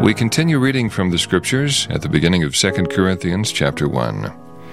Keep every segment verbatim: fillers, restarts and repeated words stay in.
We continue reading from the Scriptures at the beginning of Second Corinthians chapter one.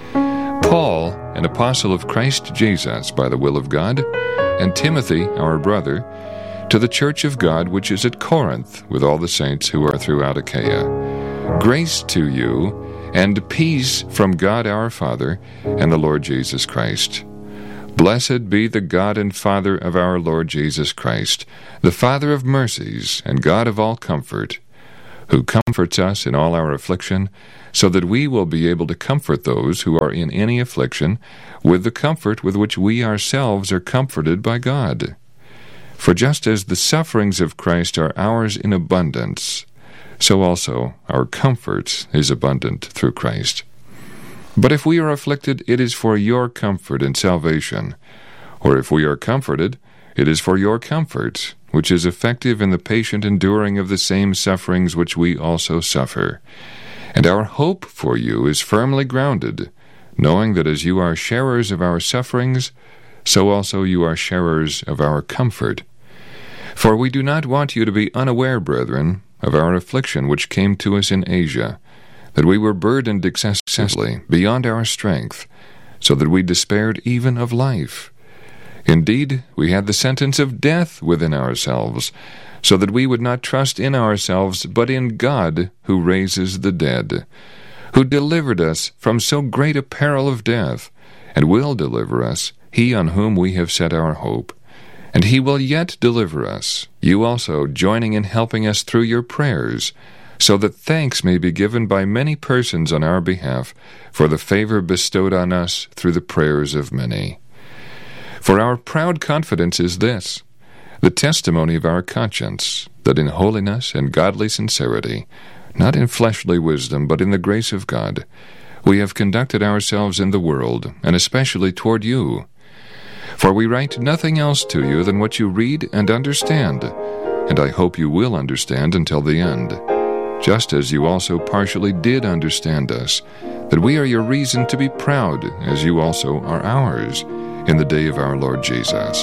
Paul, an apostle of Christ Jesus by the will of God, and Timothy, our brother, to the church of God which is at Corinth, with all the saints who are throughout Achaia. Grace to you, and peace from God our Father and the Lord Jesus Christ. Blessed be the God and Father of our Lord Jesus Christ, the Father of mercies and God of all comfort, who comforts us in all our affliction, so that we will be able to comfort those who are in any affliction with the comfort with which we ourselves are comforted by God. For just as the sufferings of Christ are ours in abundance, so also our comfort is abundant through Christ. But if we are afflicted, it is for your comfort and salvation. Or if we are comforted, it is for your comfort, which is effective in the patient enduring of the same sufferings which we also suffer. And our hope for you is firmly grounded, knowing that as you are sharers of our sufferings, so also you are sharers of our comfort. For we do not want you to be unaware, brethren, of our affliction which came to us in Asia, that we were burdened excessively beyond our strength, so that we despaired even of life. Indeed, we had the sentence of death within ourselves, so that we would not trust in ourselves, but in God, who raises the dead, who delivered us from so great a peril of death, and will deliver us, he on whom we have set our hope. And he will yet deliver us, you also joining in helping us through your prayers, so that thanks may be given by many persons on our behalf for the favor bestowed on us through the prayers of many. For our proud confidence is this, the testimony of our conscience, that in holiness and godly sincerity, not in fleshly wisdom, but in the grace of God, we have conducted ourselves in the world, and especially toward you. For we write nothing else to you than what you read and understand, and I hope you will understand until the end, just as you also partially did understand us, that we are your reason to be proud, as you also are ours, in the day of our Lord Jesus.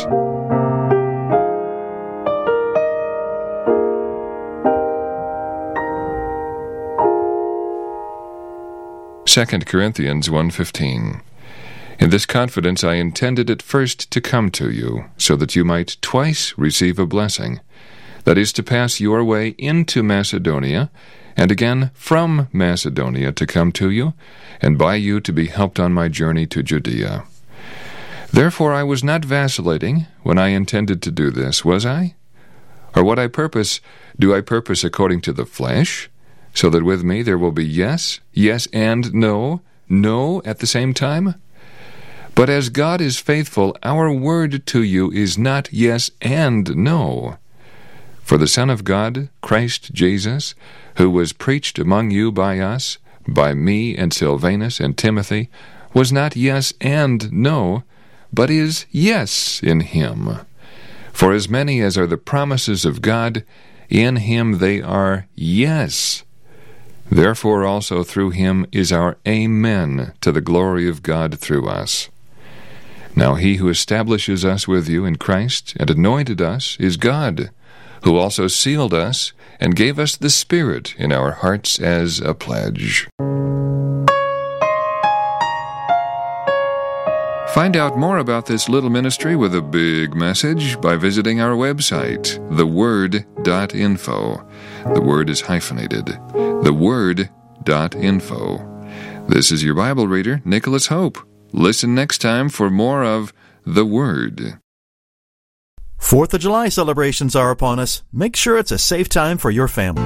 Second Corinthians one fifteen. In this confidence I intended at first to come to you, so that you might twice receive a blessing, that is, to pass your way into Macedonia, and again from Macedonia to come to you, and by you to be helped on my journey to Judea. Therefore I was not vacillating when I intended to do this, was I? Or what I purpose, do I purpose according to the flesh, so that with me there will be yes, yes and no, no at the same time? But as God is faithful, our word to you is not yes and no. For the Son of God, Christ Jesus, who was preached among you by us, by me and Silvanus and Timothy, was not yes and no, but is yes in him. For as many as are the promises of God, in him they are yes. Therefore also through him is our Amen to the glory of God through us. Now he who establishes us with you in Christ and anointed us is God, who also sealed us and gave us the Spirit in our hearts as a pledge. Find out more about this little ministry with a big message by visiting our website, the word dot info. The word is hyphenated. the word dot info. This is your Bible reader, Nicholas Hope. Listen next time for more of The Word. Fourth of July celebrations are upon us. Make sure it's a safe time for your family.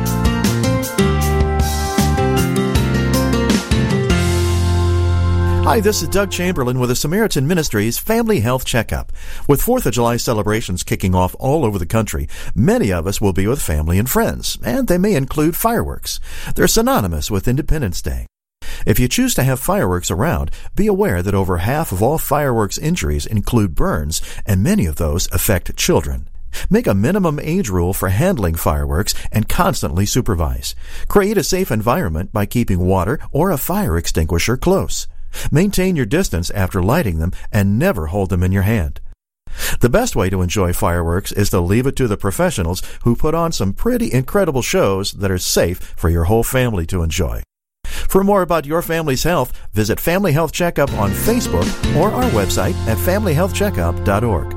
Hi, this is Doug Chamberlain with the Samaritan Ministries Family Health Checkup. With fourth of July celebrations kicking off all over the country, many of us will be with family and friends, and they may include fireworks. They're synonymous with Independence Day. If you choose to have fireworks around, be aware that over half of all fireworks injuries include burns, and many of those affect children. Make a minimum age rule for handling fireworks and constantly supervise. Create a safe environment by keeping water or a fire extinguisher close. Maintain your distance after lighting them and never hold them in your hand. The best way to enjoy fireworks is to leave it to the professionals who put on some pretty incredible shows that are safe for your whole family to enjoy. For more about your family's health, visit Family Health Checkup on Facebook or our website at family health checkup dot org.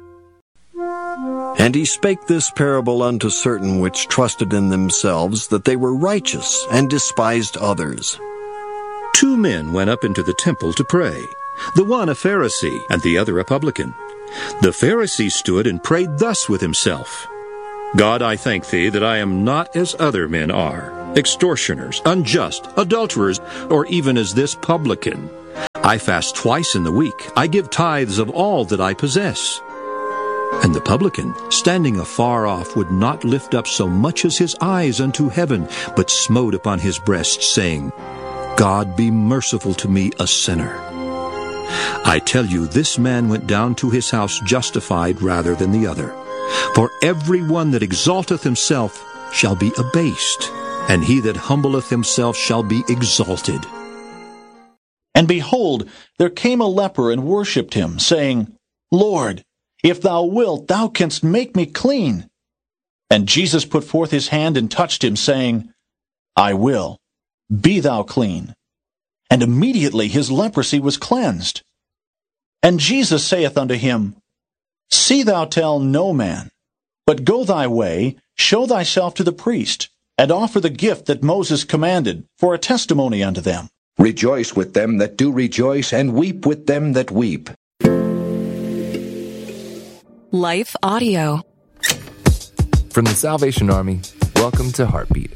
And he spake this parable unto certain which trusted in themselves that they were righteous, and despised others. Two men went up into the temple to pray, the one a Pharisee, and the other a publican. The Pharisee stood and prayed thus with himself, God, I thank thee that I am not as other men are, extortioners, unjust, adulterers, or even as this publican. I fast twice in the week. I give tithes of all that I possess. And the publican, standing afar off, would not lift up so much as his eyes unto heaven, but smote upon his breast, saying, God, be merciful to me, a sinner. I tell you, this man went down to his house justified rather than the other. For every one that exalteth himself shall be abased, and he that humbleth himself shall be exalted. And behold, there came a leper and worshipped him, saying, Lord, if thou wilt, thou canst make me clean. And Jesus put forth his hand and touched him, saying, I will, be thou clean. And immediately his leprosy was cleansed. And Jesus saith unto him, See thou tell no man, but go thy way, show thyself to the priest, and offer the gift that Moses commanded, for a testimony unto them. Rejoice with them that do rejoice, and weep with them that weep. Life Audio. From the Salvation Army, welcome to Heartbeat.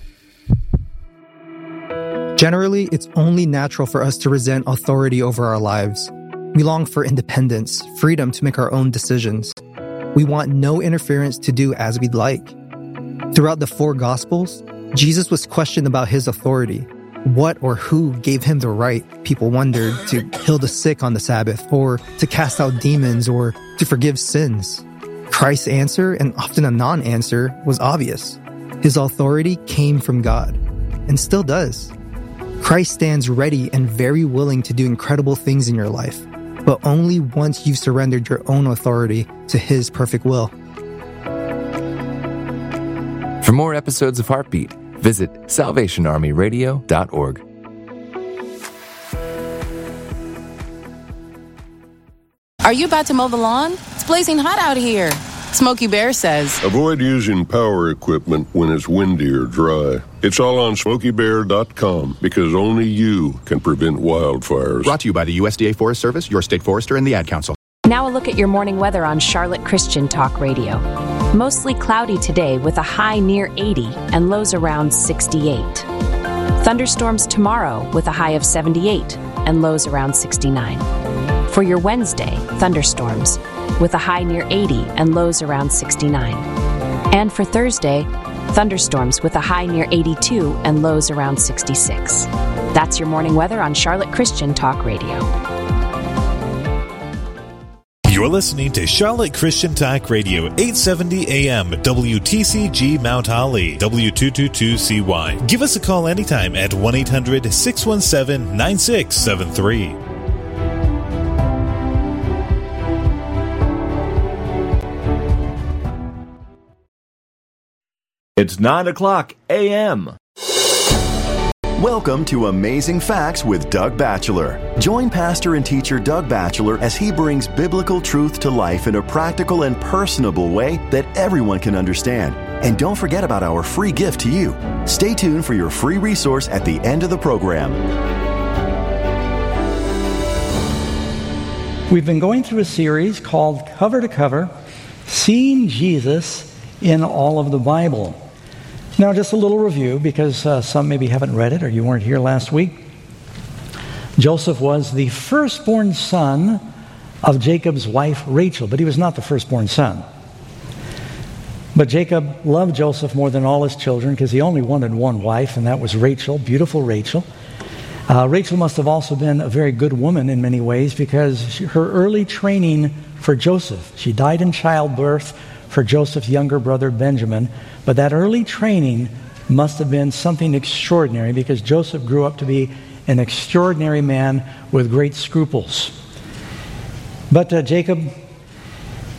Generally, it's only natural for us to resent authority over our lives. We long for independence, freedom to make our own decisions. We want no interference to do as we'd like. Throughout the four Gospels, Jesus was questioned about his authority. What or who gave him the right, people wondered, to heal the sick on the Sabbath, or to cast out demons, or to forgive sins? Christ's answer, and often a non-answer, was obvious. His authority came from God, and still does. Christ stands ready and very willing to do incredible things in your life, but only once you've surrendered your own authority to his perfect will. For more episodes of Heartbeat, visit salvation army radio dot org. Are you about to mow the lawn? It's blazing hot out here. Smokey Bear says, Avoid using power equipment when it's windy or dry. It's all on smokey bear dot com because only you can prevent wildfires. Brought to you by the U S D A Forest Service, your state forester, and the Ad Council. Now a look at your morning weather on Charlotte Christian Talk Radio. Mostly cloudy today with a high near eighty and lows around sixty-eight. Thunderstorms tomorrow with a high of seventy-eight and lows around sixty-nine. For your Wednesday, thunderstorms with a high near eighty and lows around sixty-nine. And for Thursday, thunderstorms with a high near eighty-two and lows around sixty-six. That's your morning weather on Charlotte Christian Talk Radio. You're listening to Charlotte Christian Talk Radio, eight seventy A M, W T C G Mount Holly, W two twenty-two C Y. Give us a call anytime at one eight hundred six one seven nine six seven three. It's nine o'clock A M Welcome to Amazing Facts with Doug Batchelor. Join pastor and teacher Doug Batchelor as he brings biblical truth to life in a practical and personable way that everyone can understand. And don't forget about our free gift to you. Stay tuned for your free resource at the end of the program. We've been going through a series called Cover to Cover, Seeing Jesus in All of the Bible. Now, just a little review, because uh, some maybe haven't read it or you weren't here last week. Joseph was the firstborn son of Jacob's wife, Rachel, but he was not the firstborn son. But Jacob loved Joseph more than all his children because he only wanted one wife, and that was Rachel, beautiful Rachel. Uh, Rachel must have also been a very good woman in many ways because she, her early training for Joseph, she died in childbirth for Joseph's younger brother Benjamin, but that early training must have been something extraordinary because Joseph grew up to be an extraordinary man with great scruples. But uh, Jacob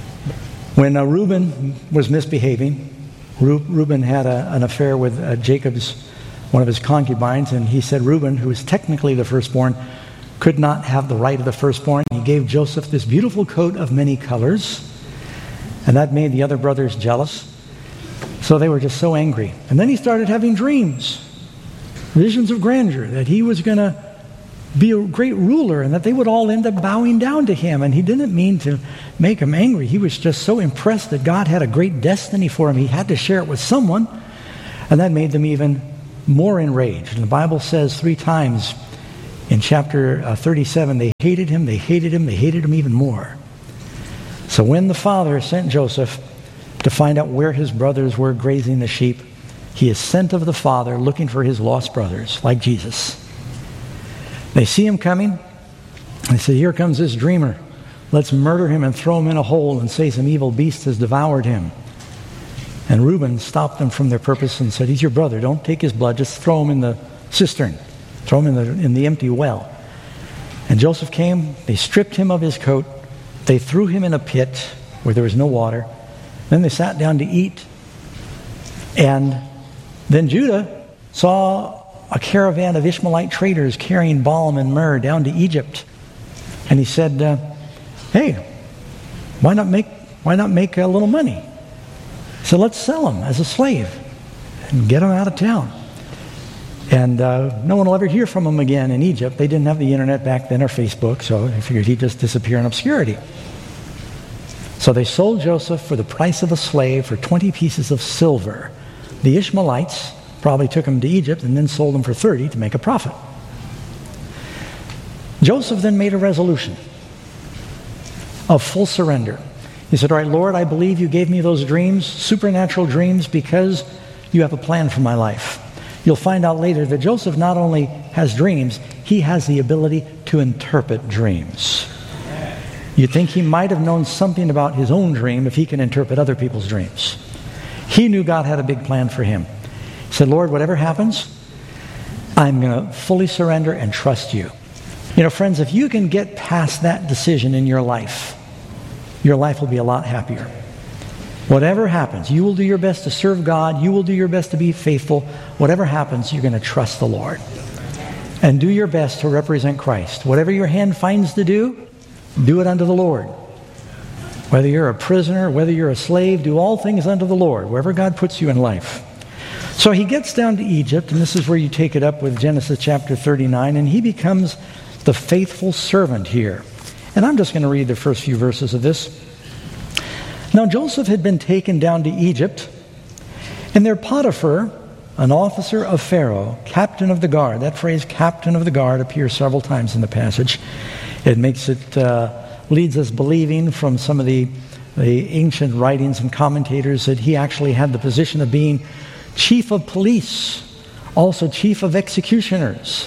When uh, Reuben was misbehaving, Ru- Reuben had a, an affair with uh, Jacob's, one of his concubines, and he said Reuben, who was technically the firstborn, could not have the right of the firstborn. He gave Joseph this beautiful coat of many colors, and that made the other brothers jealous. So they were just so angry. And then he started having dreams, visions of grandeur, that he was going to be a great ruler and that they would all end up bowing down to him. And he didn't mean to make him angry. He was just so impressed that God had a great destiny for him. He had to share it with someone. And that made them even more enraged. And the Bible says three times in chapter uh, thirty-seven, they hated him, they hated him, they hated him even more. So when the father sent Joseph to find out where his brothers were grazing the sheep, he is sent of the father looking for his lost brothers, like Jesus. They see him coming. They say, here comes this dreamer. Let's murder him and throw him in a hole and say some evil beast has devoured him. And Reuben stopped them from their purpose and said, he's your brother. Don't take his blood. Just throw him in the cistern. Throw him in the, in the empty well. And Joseph came. They stripped him of his coat. They threw him in a pit where there was no water. Then they sat down to eat. And then Judah saw a caravan of Ishmaelite traders carrying balm and myrrh down to Egypt. And he said, uh, hey, why not make why not make a little money? So let's sell him as a slave and get him out of town. And uh, no one will ever hear from him again in Egypt. They didn't have the internet back then or Facebook, so they figured he'd just disappear in obscurity. So they sold Joseph for the price of a slave for twenty pieces of silver. The Ishmaelites probably took him to Egypt and then sold him for thirty to make a profit. Joseph then made a resolution of full surrender. He said, all right, Lord, I believe you gave me those dreams, supernatural dreams, because you have a plan for my life. You'll find out later that Joseph not only has dreams, he has the ability to interpret dreams. You'd think he might have known something about his own dream if he can interpret other people's dreams. He knew God had a big plan for him. He said, Lord, whatever happens, I'm going to fully surrender and trust you. You know, friends, if you can get past that decision in your life, your life will be a lot happier. Whatever happens, you will do your best to serve God. You will do your best to be faithful. Whatever happens, you're going to trust the Lord. And do your best to represent Christ. Whatever your hand finds to do, do it unto the Lord. Whether you're a prisoner, whether you're a slave, do all things unto the Lord, wherever God puts you in life. So he gets down to Egypt, and this is where you take it up with Genesis chapter thirty-nine, and he becomes the faithful servant here. And I'm just going to read the first few verses of this. Now Joseph had been taken down to Egypt, and there Potiphar, an officer of Pharaoh, captain of the guard. That phrase, captain of the guard, appears several times in the passage. It makes it, uh, leads us believing from some of the, the ancient writings and commentators that he actually had the position of being chief of police, also chief of executioners.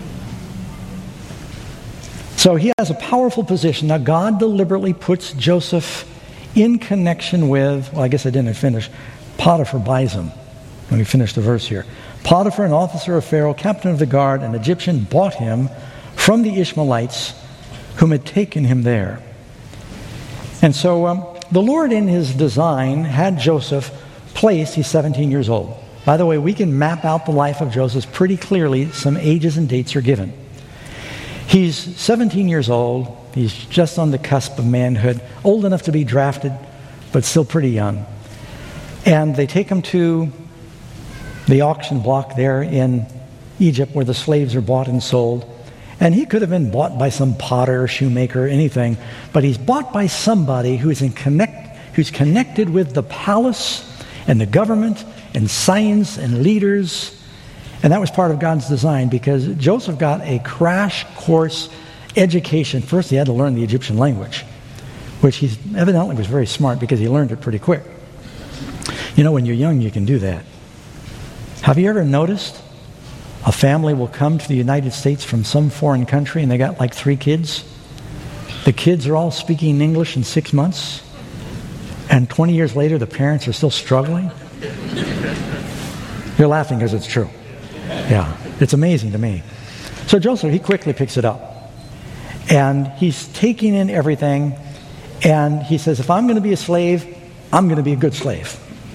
So he has a powerful position. Now God deliberately puts Joseph in connection with, well, I guess I didn't finish. Potiphar buys him. Let me finish the verse here. Potiphar, an officer of Pharaoh, captain of the guard, an Egyptian, bought him from the Ishmaelites whom had taken him there. And so um, the Lord in his design had Joseph placed, he's seventeen years old. By the way, we can map out the life of Joseph pretty clearly. Some ages and dates are given. He's seventeen years old. He's just on the cusp of manhood, old enough to be drafted, but still pretty young. And they take him to the auction block there in Egypt where the slaves are bought and sold. And he could have been bought by some potter, shoemaker, anything, but he's bought by somebody who's in connect, who's connected with the palace and the government and science and leaders. And that was part of God's design, because Joseph got a crash course education. First, he had to learn the Egyptian language, which he evidently was very smart because he learned it pretty quick. You know, when you're young, you can do that. Have you ever noticed a family will come to the United States from some foreign country and they got like three kids? The kids are all speaking English in six months, and twenty years later, the parents are still struggling? You're laughing because it's true. Yeah, it's amazing to me. So Joseph, he quickly picks it up. And he's taking in everything. And he says, if I'm going to be a slave, I'm going to be a good slave.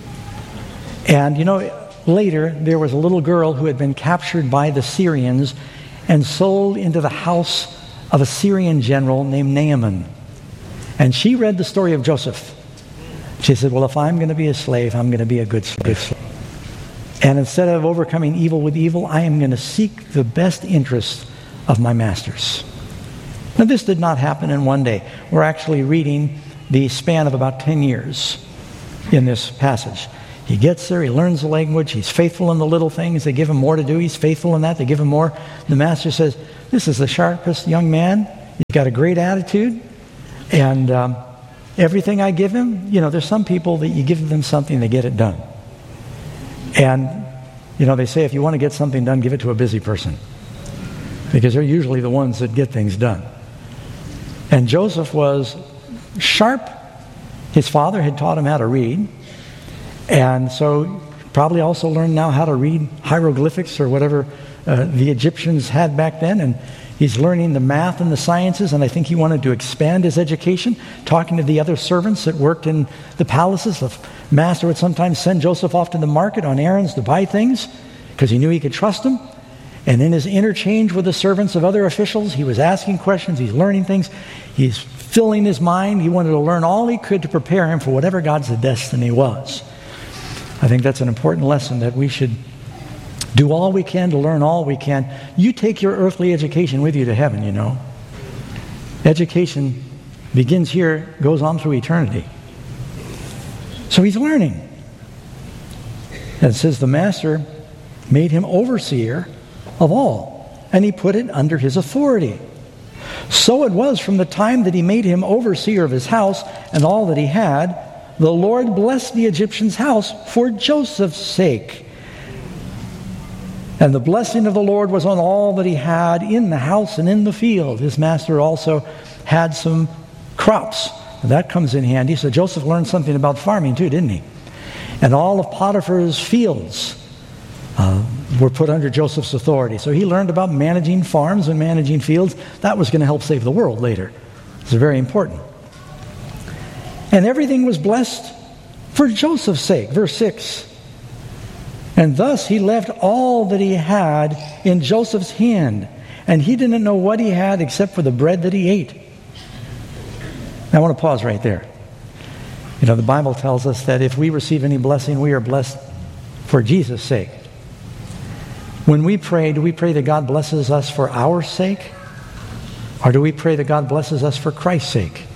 And you know, later there was a little girl who had been captured by the Syrians and sold into the house of a Syrian general named Naaman. And she read the story of Joseph. She said, well, if I'm going to be a slave, I'm going to be a good slave. And instead of overcoming evil with evil, I am going to seek the best interests of my masters. Now, this did not happen in one day. We're actually reading the span of about ten years in this passage. He gets there, he learns the language, he's faithful in the little things. They give him more to do, he's faithful in that. They give him more. The master says, this is the sharpest young man. He's got a great attitude. And um, everything I give him, you know, there's some people that you give them something, they get it done. And, you know, they say if you want to get something done, give it to a busy person. Because they're usually the ones that get things done. And Joseph was sharp. His father had taught him how to read. And so probably also learned now how to read hieroglyphics or whatever uh, the Egyptians had back then. And he's learning the math and the sciences. And I think he wanted to expand his education, talking to the other servants that worked in the palaces. The master would sometimes send Joseph off to the market on errands to buy things because he knew he could trust them. And in his interchange with the servants of other officials, he was asking questions, he's learning things, he's filling his mind. He wanted to learn all he could to prepare him for whatever God's destiny was. I think that's an important lesson, that we should do all we can to learn all we can. You take your earthly education with you to heaven, you know. Education begins here, goes on through eternity. So he's learning. And it says the master made him overseer of all, and he put it under his authority. So it was from the time that he made him overseer of his house and all that he had, the Lord blessed the Egyptian's house for Joseph's sake. And the blessing of the Lord was on all that he had in the house and in the field. His master also had some crops. And that comes in handy. So Joseph learned something about farming too, didn't he? And all of Potiphar's fields uh, were put under Joseph's authority. So he learned about managing farms and managing fields. That was going to help save the world later. It's very important. And everything was blessed for Joseph's sake. Verse six. And thus he left all that he had in Joseph's hand, and he didn't know what he had except for the bread that he ate. Now I want to pause right there. You know, the Bible tells us that if we receive any blessing, we are blessed for Jesus' sake. When we pray, do we pray that God blesses us for our sake? Or do we pray that God blesses us for Christ's sake?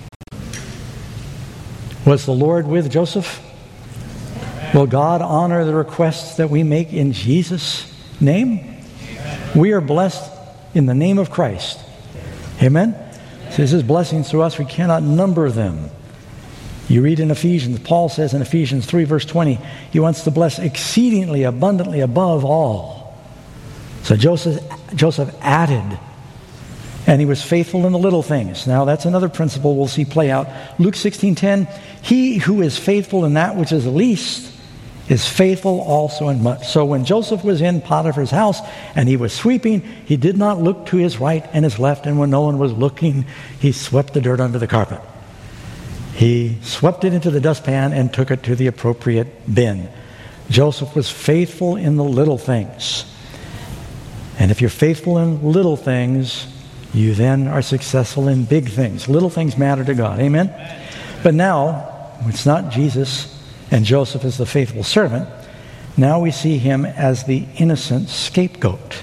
Was the Lord with Joseph? Will God honor the requests that we make in Jesus' name? We are blessed in the name of Christ. Amen? So this is blessings to us. We cannot number them. You read in Ephesians, Paul says in Ephesians three verse twenty, he wants to bless exceedingly abundantly above all. So Joseph, Joseph added, and he was faithful in the little things. Now that's another principle we'll see play out. Luke sixteen ten, he who is faithful in that which is least is faithful also in much. So when Joseph was in Potiphar's house and he was sweeping, he did not look to his right and his left, and when no one was looking, he swept the dirt under the carpet. He swept it into the dustpan and took it to the appropriate bin. Joseph was faithful in the little things. And if you're faithful in little things, you then are successful in big things. Little things matter to God. Amen? But now, it's not Jesus and Joseph as the faithful servant. Now we see him as the innocent scapegoat.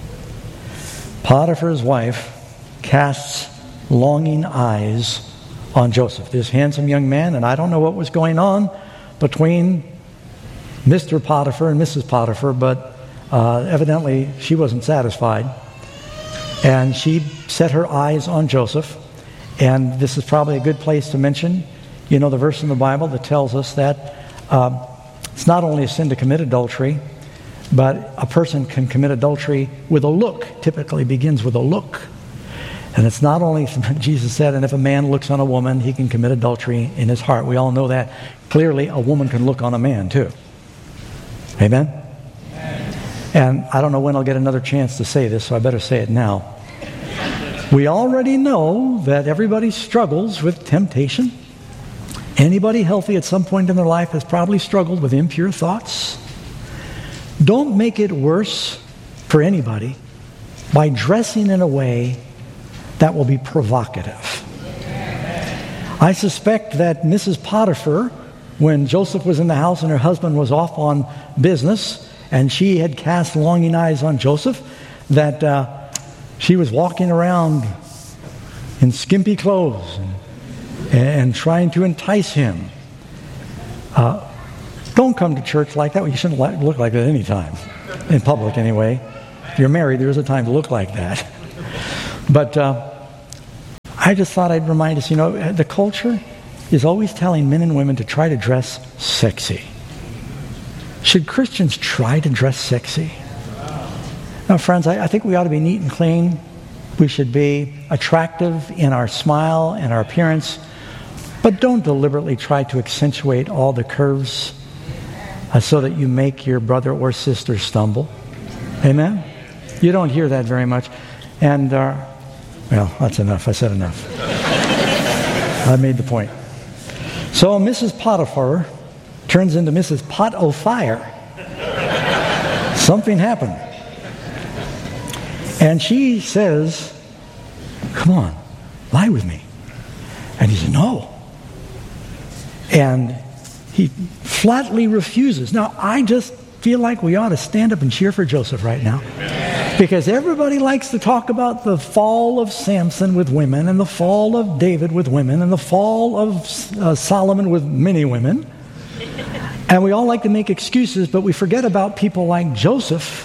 Potiphar's wife casts longing eyes on Joseph, this handsome young man, and I don't know what was going on between Mister Potiphar and Missus Potiphar, but uh, evidently she wasn't satisfied. And she set her eyes on Joseph. And this is probably a good place to mention, you know, the verse in the Bible that tells us that uh, it's not only a sin to commit adultery, but a person can commit adultery with a look. Typically begins with a look. And it's not only, Jesus said, and if a man looks on a woman, he can commit adultery in his heart. We all know that. Clearly, a woman can look on a man too. Amen? And I don't know when I'll get another chance to say this, so I better say it now. We already know that everybody struggles with temptation. Anybody healthy at some point in their life has probably struggled with impure thoughts. Don't make it worse for anybody by dressing in a way that will be provocative. I suspect that Missus Potiphar, when Joseph was in the house and her husband was off on business, and she had cast longing eyes on Joseph, that uh, she was walking around in skimpy clothes and, and trying to entice him. Uh, don't come to church like that. Well, you shouldn't look like that any time, in public anyway. If you're married, there's a time to look like that. But uh, I just thought I'd remind us, you know, the culture is always telling men and women to try to dress sexy. Should Christians try to dress sexy? Now, friends, I, I think we ought to be neat and clean. We should be attractive in our smile and our appearance, but don't deliberately try to accentuate all the curves uh, so that you make your brother or sister stumble. Amen? You don't hear that very much. And, uh, well, that's enough. I said enough. I made the point. So Missus Potiphar turns into Missus Pot o' Fire. Something happened. And she says, come on, lie with me. And he said, no. And he flatly refuses. Now, I just feel like we ought to stand up and cheer for Joseph right now. Because everybody likes to talk about the fall of Samson with women, and the fall of David with women, and the fall of uh, Solomon with many women. And we all like to make excuses, but we forget about people like Joseph,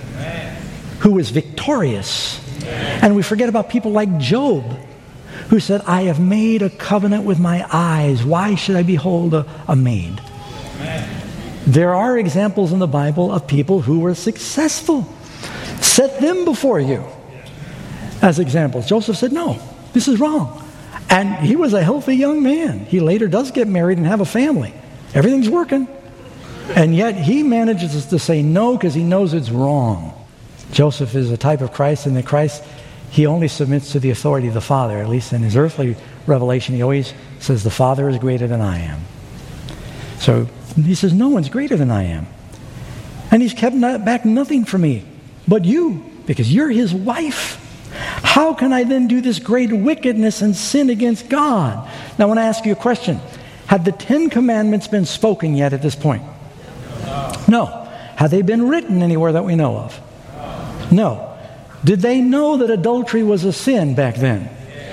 who was victorious. And we forget about people like Job, who said, I have made a covenant with my eyes. Why should I behold a, a maid? There are examples in the Bible of people who were successful. Set them before you as examples. Joseph said, no, this is wrong. And he was a healthy young man. He later does get married and have a family. Everything's working. And yet he manages to say no because he knows it's wrong. Joseph is a type of Christ, and in Christ, he only submits to the authority of the Father. At least in his earthly revelation, he always says, the Father is greater than I am. So he says, no one's greater than I am. And he's kept back nothing from me but you, because you're his wife. How can I then do this great wickedness and sin against God? Now I want to ask you a question. Have the Ten Commandments been spoken yet at this point? No. Have they been written anywhere that we know of? No. Did they know that adultery was a sin back then?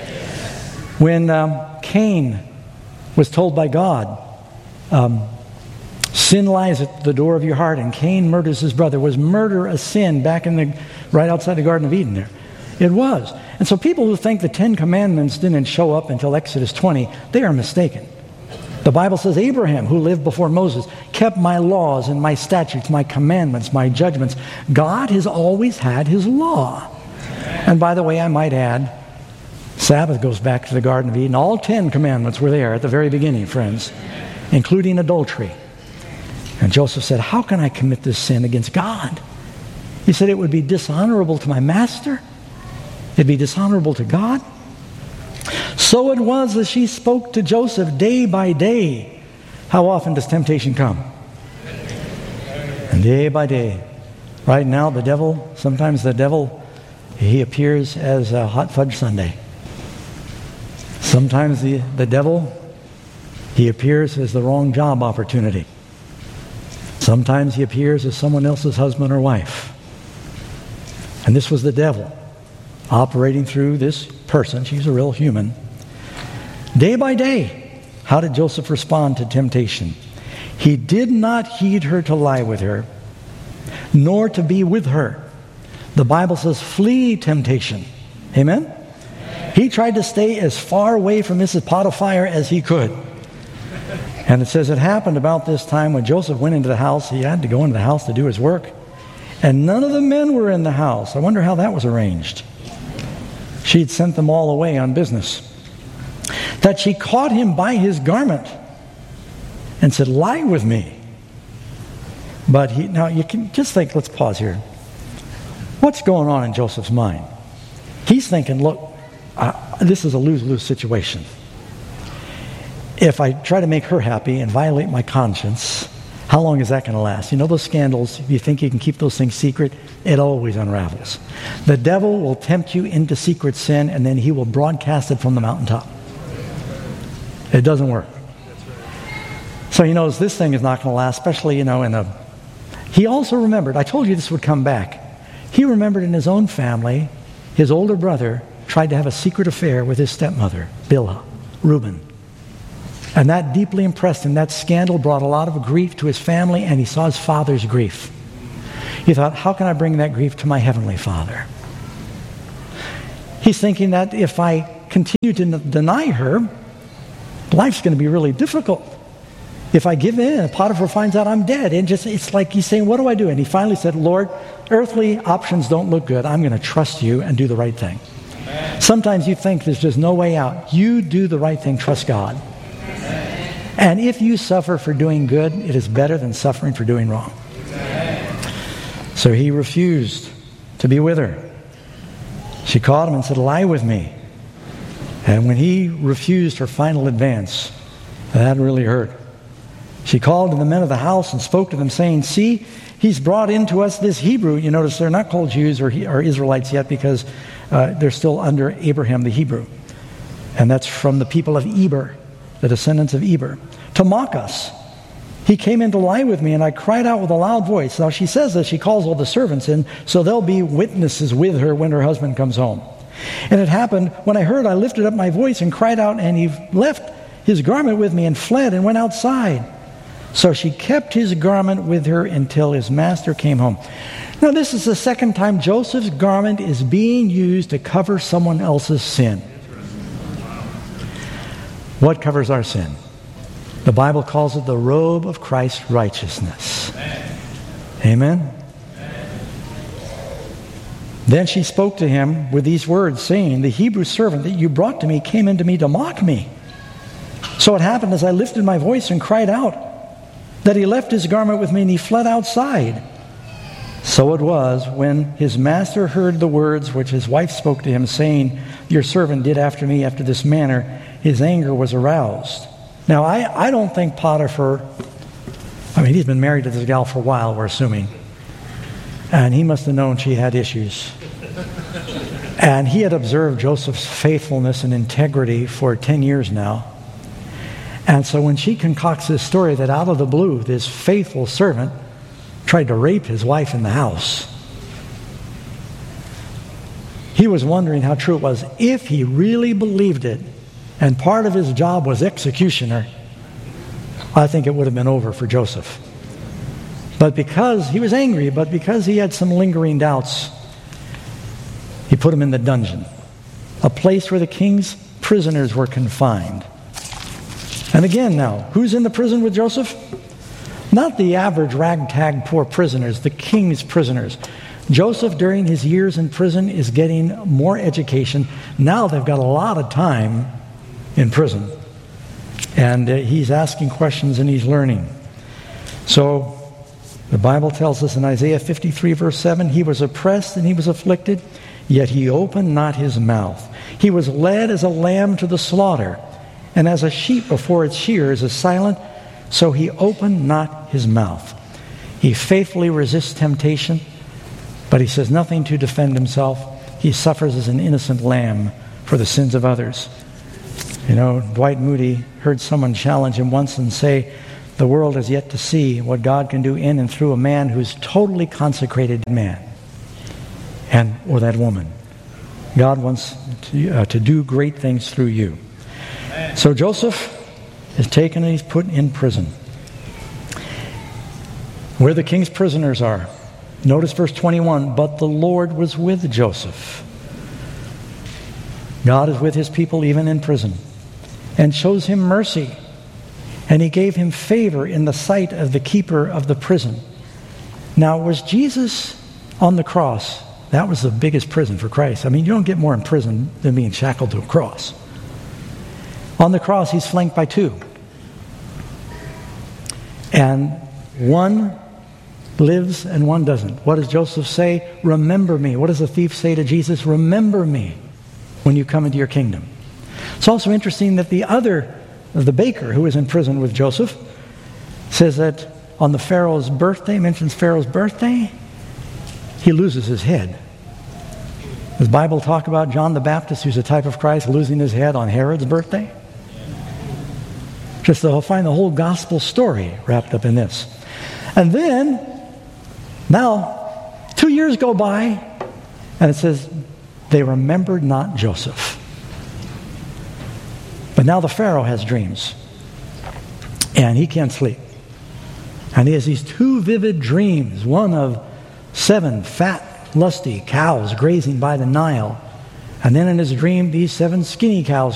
When um, Cain was told by God, um, sin lies at the door of your heart, and Cain murders his brother. Was murder a sin back in the right outside the Garden of Eden there? It was. And so people who think the Ten Commandments didn't show up until Exodus twenty, they are mistaken. The Bible says Abraham, who lived before Moses, kept my laws and my statutes, my commandments, my judgments. God has always had his law. And by the way, I might add, Sabbath goes back to the Garden of Eden. All ten commandments were there at the very beginning, friends, including adultery. And Joseph said, how can I commit this sin against God? He said, it would be dishonorable to my master. It'd be dishonorable to God. So it was that she spoke to Joseph day by day. How often does temptation come? And day by day. Right now, the devil, sometimes the devil, he appears as a hot fudge sundae. Sometimes the, the devil, he appears as the wrong job opportunity. Sometimes he appears as someone else's husband or wife. And this was the devil operating through this person. She's a real human. Day by day, how did Joseph respond to temptation? He did not heed her to lie with her, nor to be with her. The Bible says, flee temptation. Amen? He tried to stay as far away from Missus Potiphar as he could. And it says it happened about this time when Joseph went into the house. He had to go into the house to do his work. And none of the men were in the house. I wonder how that was arranged. She'd sent them all away on business. That she caught him by his garment and said, lie with me. But he, now you can just think, let's pause here. What's going on in Joseph's mind? He's thinking, look, uh, this is a lose-lose situation. if I try to make her happy and violate my conscience, how long is that going to last? You know those scandals, if you think you can keep those things secret, it always unravels. The devil will tempt you into secret sin, and then he will broadcast it from the mountaintop. It doesn't work. So he knows this thing is not going to last, especially, you know, in a... He also remembered, I told you this would come back. He remembered in his own family, his older brother tried to have a secret affair with his stepmother, Bilhah, Reuben. And that deeply impressed him. That scandal brought a lot of grief to his family, and he saw his father's grief. He thought, how can I bring that grief to my heavenly Father? He's thinking that if I continue to n- deny her, life's going to be really difficult. If I give in, Potiphar finds out I'm dead. And just it's like he's saying, what do I do? And he finally said, Lord, earthly options don't look good. I'm going to trust you and do the right thing. Amen. Sometimes you think there's just no way out. You do the right thing. Trust God. Amen. And if you suffer for doing good, it is better than suffering for doing wrong. Amen. So he refused to be with her. She caught him and said, lie with me. And when he refused her final advance, that really hurt. She called to the men of the house and spoke to them, saying, see, he's brought into us this Hebrew. You notice they're not called Jews or, or Israelites yet because uh, they're still under Abraham the Hebrew. And that's from the people of Eber, the descendants of Eber, to mock us. He came in to lie with me, and I cried out with a loud voice. Now she says that she calls all the servants in, so they'll be witnesses with her when her husband comes home. And it happened, when I heard, I lifted up my voice and cried out, and he left his garment with me and fled and went outside. So she kept his garment with her until his master came home. Now this is the second time Joseph's garment is being used to cover someone else's sin. What covers our sin? The Bible calls it the robe of Christ's righteousness. Amen? Then she spoke to him with these words, saying, the Hebrew servant that you brought to me came into me to mock me. So it happened as I lifted my voice and cried out, that he left his garment with me and he fled outside. So it was when his master heard the words which his wife spoke to him, saying, your servant did after me after this manner, his anger was aroused. Now, I, I don't think Potiphar, I mean, he's been married to this gal for a while, we're assuming. And he must have known she had issues. And he had observed Joseph's faithfulness and integrity for ten years now. And so when she concocts this story that out of the blue, this faithful servant tried to rape his wife in the house, he was wondering how true it was. If he really believed it, and part of his job was executioner, I think it would have been over for Joseph. But because he was angry, but because he had some lingering doubts, he put him in the dungeon, a place where the king's prisoners were confined. And again now, who's in the prison with Joseph? Not the average ragtag poor prisoners, the king's prisoners. Joseph, during his years in prison, is getting more education. Now they've got a lot of time in prison. And uh, he's asking questions and he's learning. So the Bible tells us in Isaiah fifty-three verse seven, he was oppressed and he was afflicted, yet he opened not his mouth. He was led as a lamb to the slaughter, and as a sheep before its shearers is silent, so he opened not his mouth. He faithfully resists temptation, but he says nothing to defend himself. He suffers as an innocent lamb for the sins of others. You know, Dwight Moody heard someone challenge him once and say, the world has yet to see what God can do in and through a man who's totally consecrated man, and or that woman. God wants to, uh, to do great things through you. So Joseph is taken and he's put in prison, where the king's prisoners are. Notice verse twenty-one, but the Lord was with Joseph. God is with his people even in prison, and shows him mercy, and he gave him favor in the sight of the keeper of the prison. Now, was Jesus on the cross? That was the biggest prison for Christ. I mean, you don't get more in prison than being shackled to a cross. On the cross, he's flanked by two. And one lives and one doesn't. What does Joseph say? Remember me. What does the thief say to Jesus? Remember me when you come into your kingdom. It's also interesting that the other the baker who was in prison with Joseph, says that on the Pharaoh's birthday, mentions Pharaoh's birthday, he loses his head. Does the Bible talk about John the Baptist, who's a type of Christ, losing his head on Herod's birthday? Just to find the whole gospel story wrapped up in this. And then, now, two years go by, and it says, they remembered not Joseph. But now the Pharaoh has dreams, and he can't sleep. And he has these two vivid dreams, one of seven fat, lusty cows grazing by the Nile. And then in his dream, these seven skinny cows